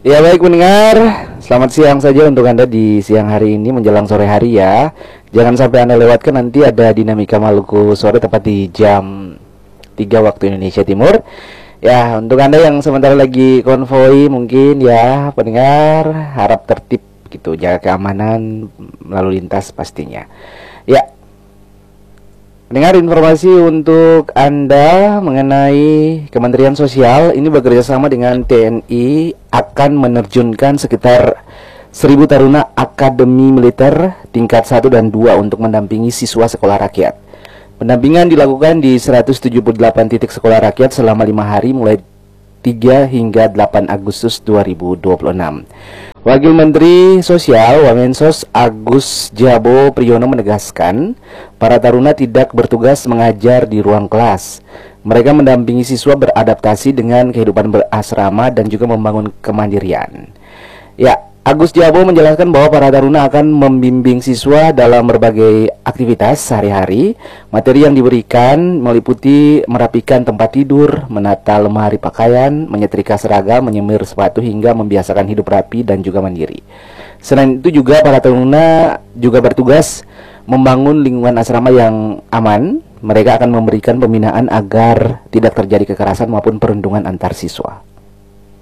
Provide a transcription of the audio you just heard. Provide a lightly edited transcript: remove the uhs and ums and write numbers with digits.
Ya baik pendengar, selamat siang saja untuk Anda di siang hari ini menjelang sore hari ya. Jangan sampai Anda lewatkan, nanti ada Dinamika Maluku sore tepat di jam 3 waktu Indonesia Timur. Ya, untuk Anda yang sementara lagi konvoi mungkin ya pendengar, harap tertib gitu, jaga keamanan lalu lintas pastinya. Ya, dengar informasi untuk Anda mengenai Kementerian Sosial ini bekerja sama dengan TNI akan menerjunkan sekitar 1.000 taruna Akademi Militer tingkat 1 dan 2 untuk mendampingi siswa sekolah rakyat. Pendampingan dilakukan di 178 titik sekolah rakyat selama 5 hari mulai 3 hingga 8 Agustus 2026. Wakil Menteri Sosial Wamensos Agus Jabo Priyono menegaskan, para taruna tidak bertugas mengajar di ruang kelas. Mereka mendampingi siswa beradaptasi dengan kehidupan berasrama dan juga membangun kemandirian. Ya, Agus Jabo menjelaskan bahwa para taruna akan membimbing siswa dalam berbagai aktivitas sehari-hari. Materi yang diberikan meliputi merapikan tempat tidur, menata lemari pakaian, menyetrika seragam, menyemir sepatu hingga membiasakan hidup rapi dan juga mandiri. Selain itu juga para taruna juga bertugas membangun lingkungan asrama yang aman. Mereka akan memberikan pembinaan agar tidak terjadi kekerasan maupun perundungan antar siswa.